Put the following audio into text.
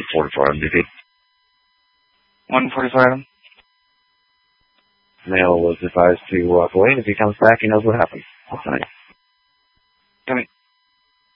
144 MDP. 144. Male was advised to walk away, and if he comes back, he knows what happened. That's nice. Come